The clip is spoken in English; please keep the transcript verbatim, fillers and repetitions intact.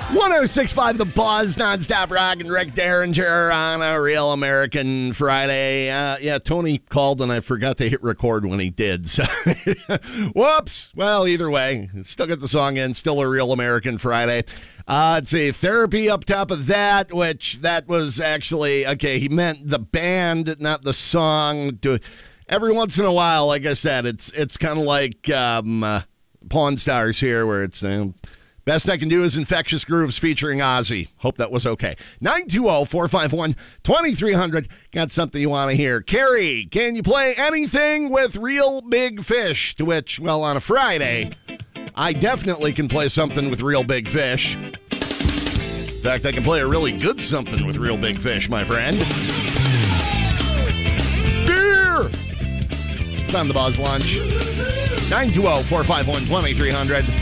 one oh six point five The Buzz, nonstop rock, and Rick Derringer on a Real American Friday. Uh, yeah, Tony called and I forgot to hit record when he did. So, whoops. Well, either way, still get the song in. Still a Real American Friday. Uh, let's see, Therapy up top of that, which that was actually, okay, he meant the band, not the song. To, every once in a while, like I said, it's it's kind of like um, uh, Pawn Stars here, where it's... Uh, Best I can do is Infectious Grooves featuring Ozzy. Hope that was okay. nine two zero, four five one, two three zero zero. Got something you want to hear. Carrie, can you play anything with Real Big Fish? To which, well, on a Friday, I definitely can play something with Real Big Fish. In fact, I can play a really good something with Real Big Fish, my friend. Beer! It's on the Buzz Lunch. nine two zero, four five one, two three zero zero.